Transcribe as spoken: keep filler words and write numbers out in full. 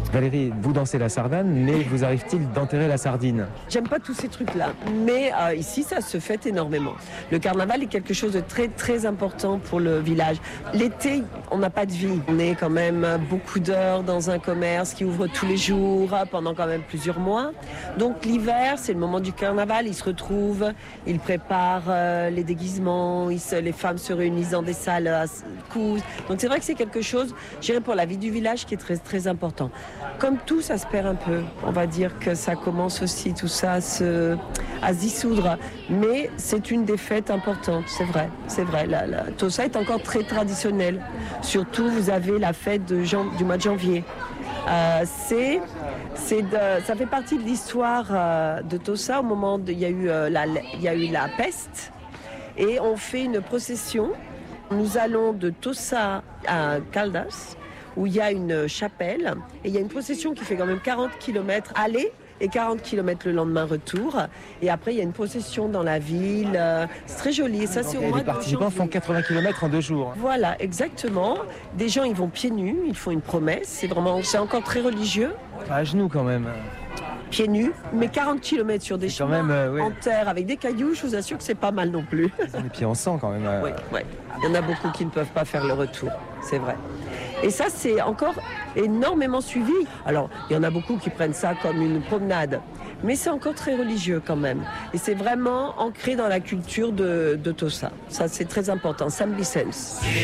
Valérie, vous dansez la sardane, mais vous arrive-t-il d'enterrer la sardine? J'aime pas tous ces trucs-là, mais euh, ici ça se fête énormément. Le carnaval est quelque chose de très très important pour le village. L'été, on n'a pas de vie. On est quand même beaucoup d'heures dans un commerce qui ouvre tous les jours pendant quand même plusieurs mois. Donc l'hiver, c'est le moment du carnaval. Ils se retrouvent, ils préparent euh, les déguisements, ils se, les femmes se réunissent dans des salles à cousent. Donc c'est vrai que c'est quelque chose, je dirais, pour la vie du village qui est très très important. Comme tout, ça se perd un peu. On va dire que ça commence aussi tout ça à se, à se dissoudre. Mais c'est une des fêtes importantes, c'est vrai. C'est vrai. La, la, Tossa est encore très traditionnel. Surtout, vous avez la fête de jan, du mois de janvier. Euh, c'est, c'est de, ça fait partie de l'histoire euh, de Tossa au moment où il y a eu euh, la, il y a eu la peste. Et on fait une procession. Nous allons de Tossa à Caldas, où il y a une chapelle, et il y a une procession qui fait quand même quarante kilomètres aller et quarante kilomètres le lendemain retour. Et après, il y a une procession dans la ville. C'est très joli. Et ça, c'est au mois les participants de font quatre-vingts kilomètres en deux jours. Voilà, exactement. Des gens, ils vont pieds nus, ils font une promesse. C'est vraiment, c'est encore très religieux. À genoux quand même. Pieds nus, mais quarante kilomètres sur des C'est quand chemins même, euh, oui. en terre avec des cailloux, je vous assure que c'est pas mal non plus. Ils ont les pieds en sang quand même. euh. Oui, oui. Il y en a beaucoup qui ne peuvent pas faire le retour, c'est vrai. Et ça, c'est encore énormément suivi. Alors, il y en a beaucoup qui prennent ça comme une promenade, mais c'est encore très religieux quand même. Et c'est vraiment ancré dans la culture de, de Tossa. Ça, c'est très important. Sam Vicens.